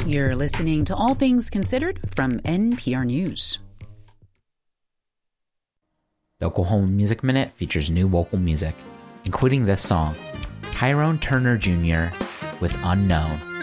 You're listening to All Things Considered from NPR News. The Oklahoma Music Minute features new vocal music, including this song, Tyrone Turner Jr. with Unknown.